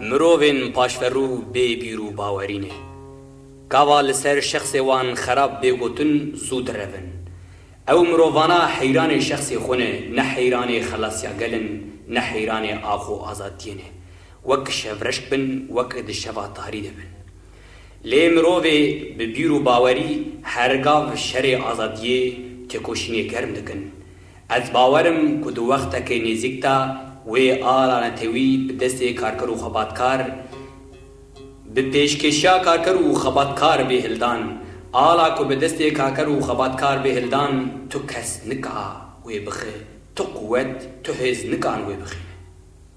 مروفین پاشفرو بی بیرو باورینه کاوا لسر شخص وان خراب بگوتن زود روین او مرووانا حیران شخص خونه نه حیران خلاصیا گلن نه حیران آخو آزادینه وک شفرشک بن وک دشوا تاریده بن لی مروفی ببیرو باوری هرگاو شر آزادیه تکوشینی گرم دکن از باورم کدو وقت که نزیکتا و آلا نتوی بدست کارکر و خباتکار به پیشکشیا کارکر و خباتکار به هلدان آلا کو بدست کارکر و خباتکار به هلدان تو کس نکا و بخه تو قوت تو هز نکان و بخه